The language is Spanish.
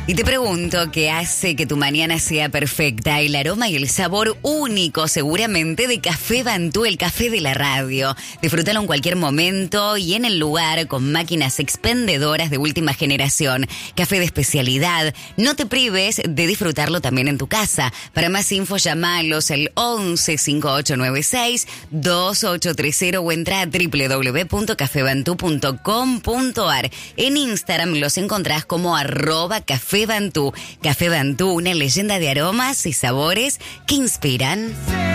Y te pregunto, ¿qué hace que tu mañana sea perfecta? El aroma y el sabor único, seguramente, de Café Bantú, el café de la radio. Disfrútalo en cualquier momento y en el lugar con máquinas expendedoras de última generación. Café de especialidad. No te prives de disfrutarlo también en tu casa. Para más info, llamalos al 11 5896 2830 o entra a www.cafebantú.com.ar. En Instagram los encontrás como @Café Bantú. Café Bantú, una leyenda de aromas y sabores que inspiran.